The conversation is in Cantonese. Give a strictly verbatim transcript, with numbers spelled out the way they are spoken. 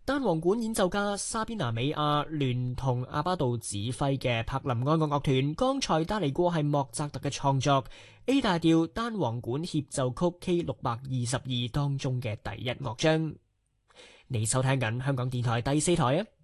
單簧管演奏家莎邊娜美亞聯同阿巴杜指揮嘅柏林愛樂樂團，剛才帶嚟過係莫扎特嘅創作 A 大調單簧管協奏曲 K 六百二十二當中嘅第一樂章。你收聽緊香港電台第四台啊！